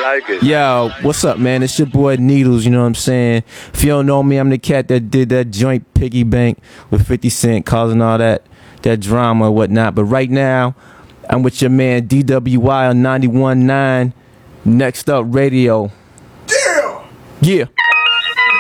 like it. Yo, what's up, man? It's your boy Needles, you know what I'm saying? If you don't know me, I'm the cat that did that joint piggy bank with 50 Cent, causing all that drama and whatnot. But right now, I'm with your man DWI on 91.9, Next Up Radio. Yeah! Yeah.